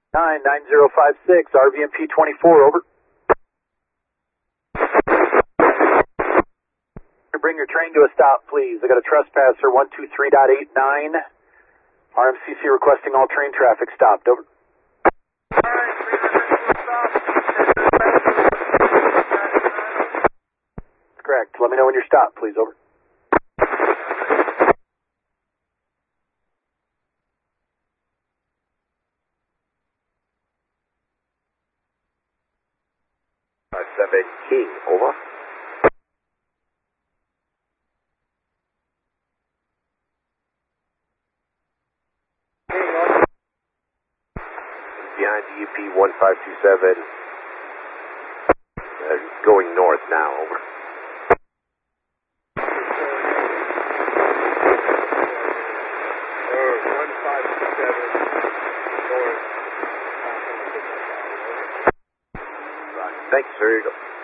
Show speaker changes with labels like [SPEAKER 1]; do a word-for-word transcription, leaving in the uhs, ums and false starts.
[SPEAKER 1] nine nine zero five six, R V M P twenty-four, over. Bring your train to a stop, please. I got a trespasser one two three point eight nine. R M C C requesting all train traffic stopped, over. Correct. Let me know when you're stopped, please, over.
[SPEAKER 2] seven King, over. Behind D U P one five two seven, uh, going north now, over. one five two seven, north. Thanks, sir. Here you go.